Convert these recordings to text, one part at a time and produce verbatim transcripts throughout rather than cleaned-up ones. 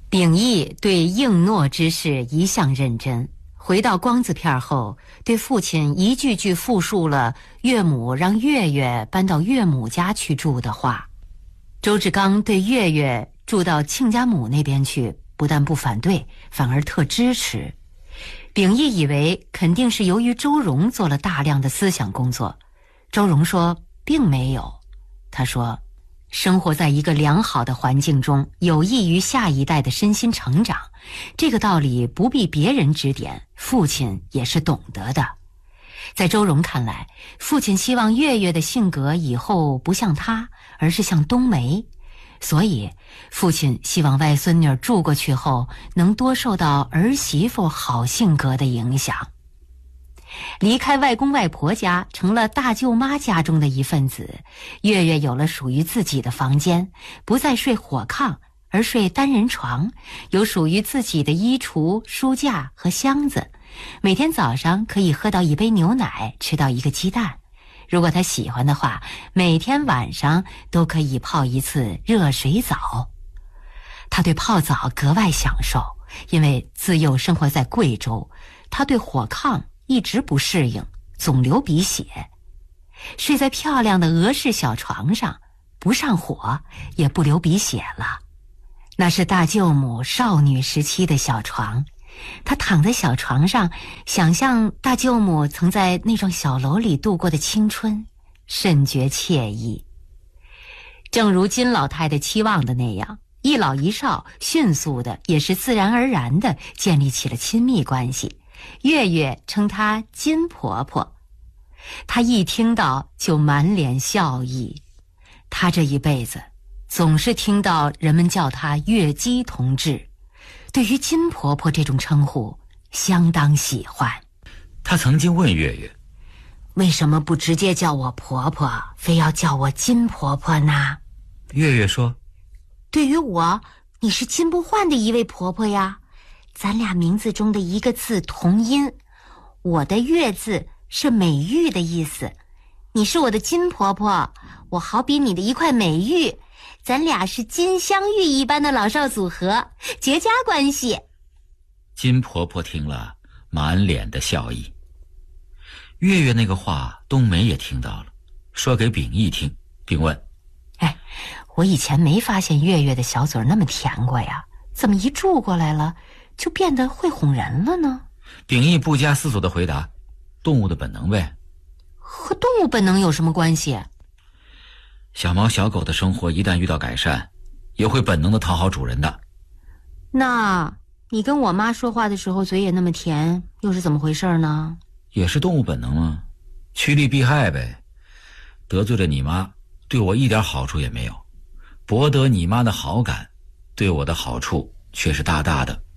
秉义对应诺之事一向认真，回到光字片后，对父亲一句句复述了岳母让月月搬到岳母家去住的话。周志刚对月月住到亲家母那边去不但不反对，反而特支持。秉义以为肯定是由于周荣做了大量的思想工作，周荣说并没有。他说生活在一个良好的环境中有益于下一代的身心成长，这个道理不必别人指点，父亲也是懂得的。在周荣看来，父亲希望月月的性格以后不像他，而是像冬梅，所以父亲希望外孙女住过去后能多受到儿媳妇好性格的影响。离开外公外婆家，成了大舅妈家中的一份子，月月有了属于自己的房间，不再睡火炕，而睡单人床，有属于自己的衣橱、书架和箱子，每天早上可以喝到一杯牛奶，吃到一个鸡蛋。如果他喜欢的话，每天晚上都可以泡一次热水澡。他对泡澡格外享受，因为自幼生活在贵州，他对火炕一直不适应，总流鼻血。睡在漂亮的俄式小床上，不上火，也不流鼻血了。那是大舅母少女时期的小床，他躺在小床上，想象大舅母曾在那幢小楼里度过的青春，甚觉惬意。正如金老太太期望的那样，一老一少迅速的，也是自然而然的建立起了亲密关系。月月称她金婆婆，她一听到就满脸笑意。她这一辈子总是听到人们叫她月姬同志，对于金婆婆这种称呼相当喜欢。 她曾经问月月， 为什么不直接叫我婆婆，非要叫我金婆婆呢？ 月月说， 对于我，你是金不换的一位婆婆呀，咱俩名字中的一个字同音，我的月字是美玉的意思，你是我的金婆婆，我好比你的一块美玉，咱俩是金镶玉一般的老少组合，绝佳关系。 金婆婆听了，满脸的笑意。月月那个话，冬梅也听到了，说给秉义听，并问： 哎，我以前没发现月月的小嘴那么甜过呀，怎么一住过来了就变得会哄人了呢？ 秉义不加思索地回答：动物的本能呗。 和动物本能有什么关系？ 小猫小狗的生活一旦遇到改善，也会本能地讨好主人的。 那你跟我妈说话的时候嘴也那么甜，又是怎么回事呢？ 也是动物本能吗？趋利避害呗。得罪了你妈，对我一点好处也没有，博得你妈的好感，对我的好处却是大大的。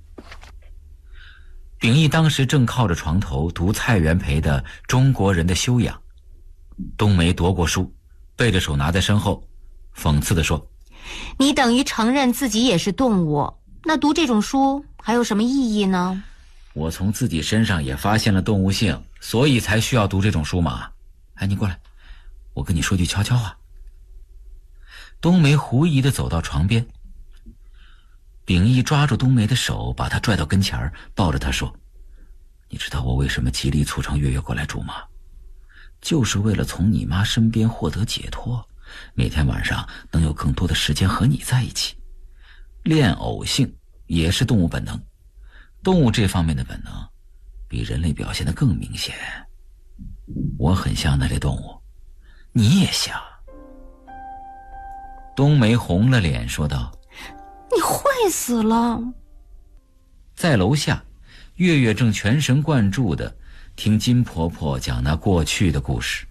秉义当时正靠着床头读蔡元培的《中国人的修养》，冬梅夺过书，背着手拿在身后，讽刺地说： 你等于承认自己也是动物，那读这种书还有什么意义呢？ 我从自己身上也发现了动物性，所以才需要读这种书嘛。哎，你过来，我跟你说句悄悄话。冬梅狐疑地走到床边，秉义抓住冬梅的手，把她拽到跟前儿，抱着她说：你知道我为什么极力促成月月过来住吗？就是为了从你妈身边获得解脱，每天晚上能有更多的时间和你在一起。恋偶性也是动物本能，动物这方面的本能比人类表现得更明显。我很像那类动物，你也像。冬梅红了脸说道： 你坏死了。 在楼下，月月正全神贯注地听金婆婆讲那过去的故事。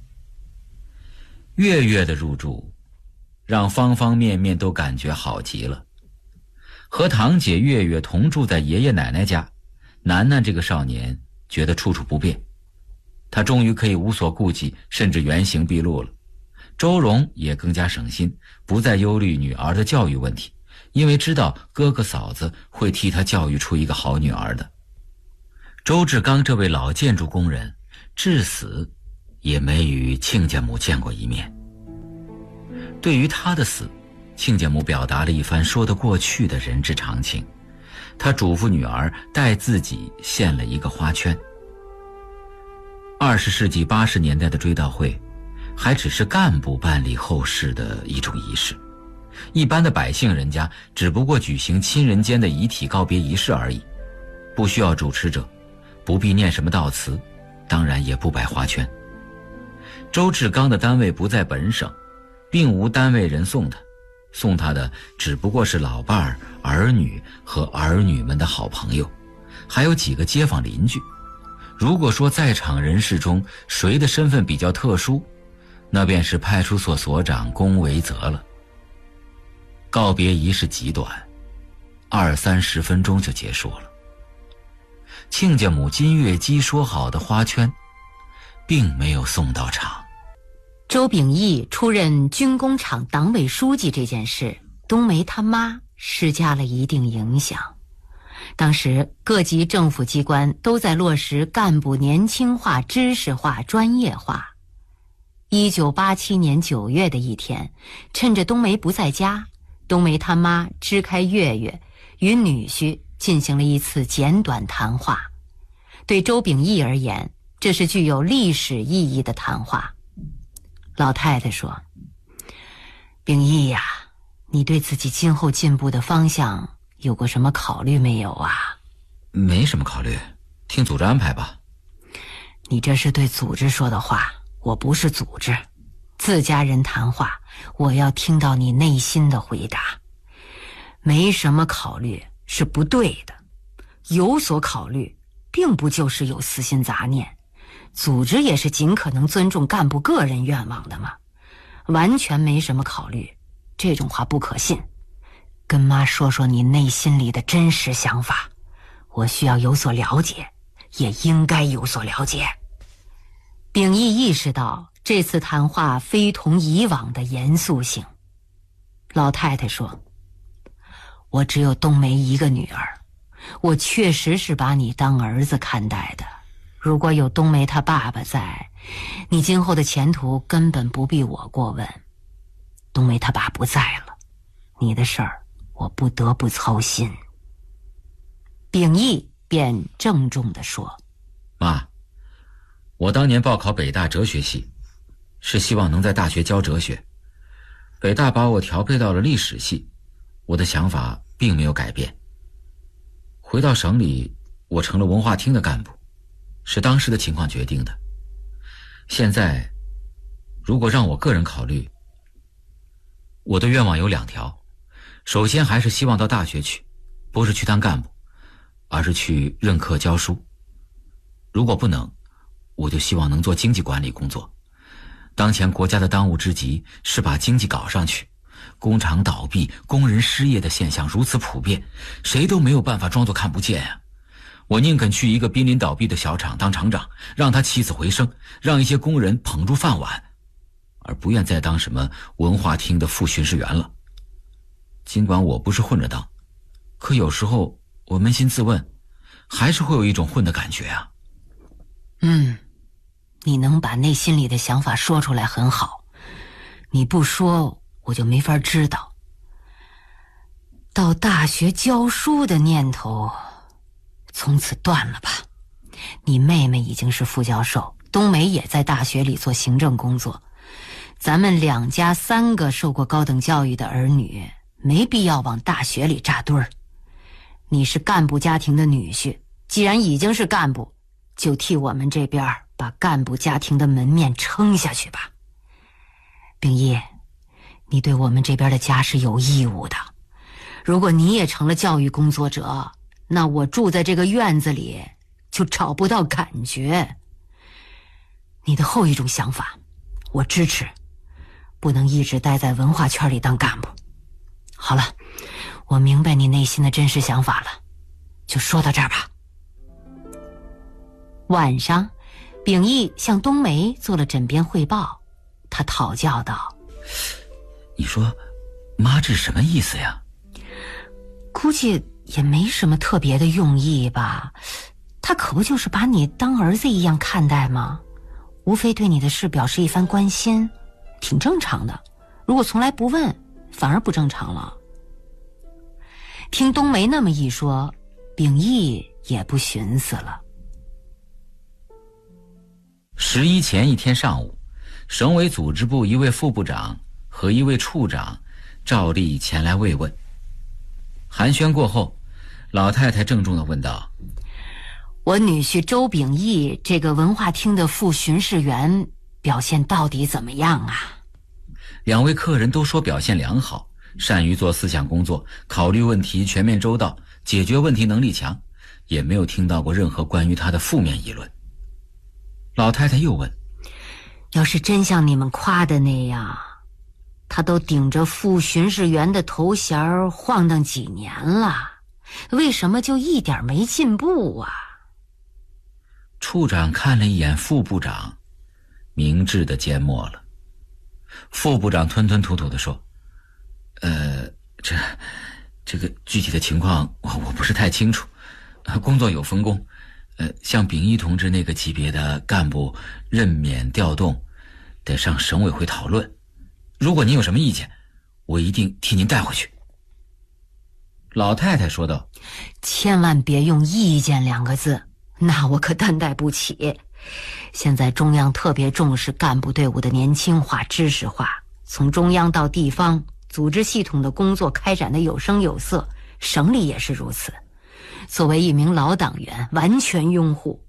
月月的入住让方方面面都感觉好极了。和堂姐月月同住在爷爷奶奶家，楠楠这个少年觉得处处不便，他终于可以无所顾忌，甚至原形毕露了。周荣也更加省心，不再忧虑女儿的教育问题，因为知道哥哥嫂子会替他教育出一个好女儿的。周志刚这位老建筑工人至死也没与亲家母见过一面，对于他的死， 亲家母表达了一番说得过去的人之常情，她嘱咐女儿代自己献了一个花圈。二十世纪八十年代的追悼会还只是干部办理后事的一种仪式，一般的百姓人家只不过举行亲人间的遗体告别仪式而已，不需要主持者，不必念什么悼词，当然也不摆花圈。周志刚的单位不在本省，并无单位人送他，送他的只不过是老伴儿、儿女和儿女们的好朋友，还有几个街坊邻居。如果说在场人士中谁的身份比较特殊，那便是派出所所长龚维泽了。告别仪式极短，二三十分钟就结束了。亲家母金月姬说好的花圈并没有送到场。 周秉义出任军工厂党委书记这件事，冬梅他妈施加了一定影响。当时各级政府机关都在落实干部年轻化、知识化、专业化。一九八七年九月的一天，趁着冬梅不在家，冬梅他妈支开月月，与女婿进行了一次简短谈话。对周秉义而言，这是具有历史意义的谈话。老太太说：“秉义呀，你对自己今后进步的方向有过什么考虑没有啊？”“ 没什么考虑，听组织安排吧。”“ 你这是对组织说的话，我不是组织，自家人谈话，我要听到你内心的回答。没什么考虑是不对的，有所考虑并不就是有私心杂念。组织也是尽可能尊重干部个人愿望的嘛，完全没什么考虑，这种话不可信。跟妈说说你内心里的真实想法，我需要有所了解，也应该有所了解。”秉义意识到这次谈话非同以往的严肃性。老太太说：“我只有冬梅一个女儿，我确实是把你当儿子看待的。如果有冬梅她爸爸在，你今后的前途根本不必我过问。冬梅她爸不在了，你的事儿我不得不操心。”秉义便郑重地说：“ 妈，我当年报考北大哲学系，是希望能在大学教哲学。北大把我调配到了历史系，我的想法并没有改变。回到省里，我成了文化厅的干部，是当时的情况决定的。现在，如果让我个人考虑，我的愿望有两条。首先还是希望到大学去，不是去当干部，而是去任课教书。如果不能，我就希望能做经济管理工作。当前国家的当务之急是把经济搞上去，工厂倒闭、工人失业的现象如此普遍，谁都没有办法装作看不见呀。我宁肯去一个濒临倒闭的小厂当厂长，让他起死回生，让一些工人捧住饭碗，而不愿再当什么文化厅的副巡视员了。尽管我不是混着当，可有时候我扪心自问，还是会有一种混的感觉啊。”“ 嗯，你能把内心里的想法说出来很好，你不说我就没法知道。到大学教书的念头从此断了吧。你妹妹已经是副教授，冬梅也在大学里做行政工作，咱们两家三个受过高等教育的儿女，没必要往大学里扎堆儿。你是干部家庭的女婿，既然已经是干部，就替我们这边把干部家庭的门面撑下去吧。秉义，你对我们这边的家是有义务的。如果你也成了教育工作者，那我住在这个院子里就找不到感觉。你的后一种想法我支持，不能一直待在文化圈里当干部。好了，我明白你内心的真实想法了，就说到这儿吧。晚上，秉义向冬梅做了枕边汇报，他讨教道：“ 你说，妈这是什么意思呀？”“ 估计也没什么特别的用意吧，他可不就是把你当儿子一样看待吗？无非对你的事表示一番关心，挺正常的。如果从来不问， 反而不正常了。听冬梅那么一说，秉义也不寻思了。 十一前一天上午，省委组织部一位副部长和一位处长照例前来慰问。寒暄过后，老太太郑重地问道： 我女婿周秉义这个文化厅的副巡视员表现到底怎么样啊？ 两位客人都说表现良好，善于做思想工作，考虑问题全面周到，解决问题能力强，也没有听到过任何关于他的负面议论。老太太又问： 要是真像你们夸的那样，他都顶着副巡视员的头衔晃荡几年了，为什么就一点没进步啊？ 处长看了一眼副部长，明智地缄默了。副部长吞吞吐吐地说：呃，这这个具体的情况我我不是太清楚，工作有分工，呃，像秉义同志那个级别的干部任免调动，得上省委会讨论。如果您有什么意见，我一定替您带回去。老太太说道： 千万别用意见两个字，那我可担待不起。现在中央特别重视干部队伍的年轻化、知识化，从中央到地方，组织系统的工作开展的有声有色，省里也是如此。作为一名老党员，完全拥护。